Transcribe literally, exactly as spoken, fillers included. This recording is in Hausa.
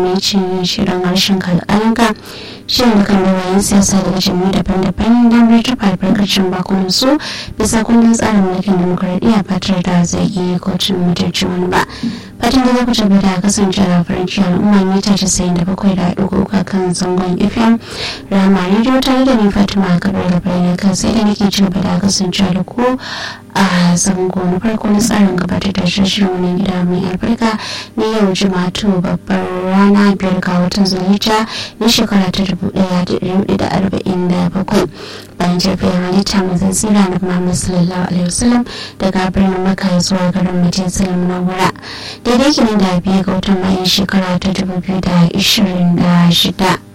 cin shirin harshen kalkalanka shirin da kan bayan siyasa daga jami'u daban-daban don rage albarkacin bakunan su bisa kundin tsarin mulkin demokuraɗiyya fatar da zai yi kotun mutunci wani ba fatan da za ku tabbata kasance da faranci al'umma mita casa'in da bakwai da ɗigo uku kan zangon fm rama rediyo tare da ni fatima kabir da bayan kan sai da nake ci gaba da kasance da ku a zango na farko na tsarin gabatar da shirin wani gida mai albarka na yau juma'atu babbar rana biyar ga watan zulhijja na shekara ta dubu ɗaya da ɗari hudu da arba'in da bakwai bayan jirgin halitta mazan tsira na muhammad sallallahu alaihi wasallam daga birnin makka zuwa garin madinatul munawwara daidai kenan da biyu ga watan mayu shekara ta dubu biyu da ashirin da shida.